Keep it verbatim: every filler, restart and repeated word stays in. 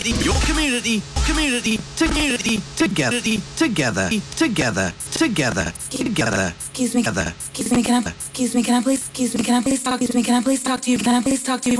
community, your community, community, community, together, together, together, together, together. Excuse me, excuse me, can I, excuse me, can I please, excuse me, can I please talk, excuse me, can I please talk to you, can I please talk to you?